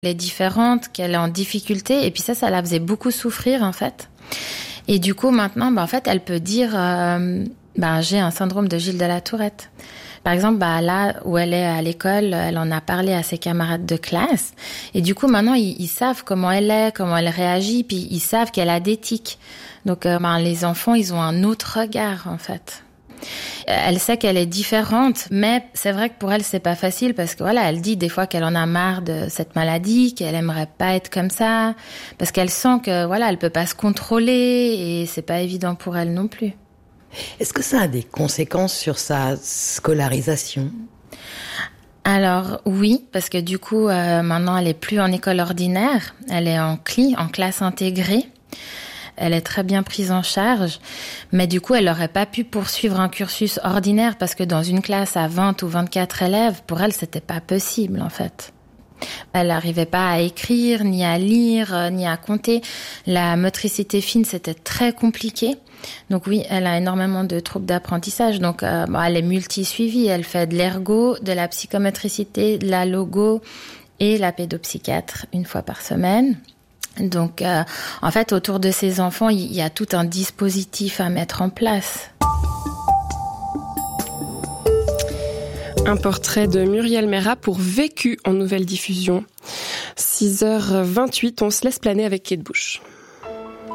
Elle est différente, qu'elle est en difficulté. Et puis ça la faisait beaucoup souffrir, en fait. Et du coup, maintenant, en fait, elle peut dire j'ai un syndrome de Gilles de la Tourette. Par exemple, là où elle est à l'école, elle en a parlé à ses camarades de classe. Et du coup, maintenant, ils savent comment elle est, comment elle réagit, puis ils savent qu'elle a des tics. Donc, les enfants, ils ont un autre regard, en fait. Elle sait qu'elle est différente, mais c'est vrai que pour elle, c'est pas facile parce que elle dit des fois qu'elle en a marre de cette maladie, qu'elle aimerait pas être comme ça, parce qu'elle sent que, elle peut pas se contrôler et c'est pas évident pour elle non plus. Est-ce que ça a des conséquences sur sa scolarisation ? Alors oui, parce que du coup, maintenant, elle est plus en école ordinaire, elle est en CLI, en classe intégrée. Elle est très bien prise en charge, mais du coup, elle n'aurait pas pu poursuivre un cursus ordinaire parce que dans une classe à 20 ou 24 élèves, pour elle, c'était pas possible, en fait. Elle n'arrivait pas à écrire, ni à lire, ni à compter. La motricité fine, c'était très compliqué. Donc oui, elle a énormément de troubles d'apprentissage. Donc elle est multi-suivie. Elle fait de l'ergo, de la psychomotricité, de la logo et la pédopsychiatre une fois par semaine. Donc en fait, autour de ces enfants, il y a tout un dispositif à mettre en place. Un portrait de Muriel Meyrat pour Vécu en nouvelle diffusion. 6h28, on se laisse planer avec Kate Bush.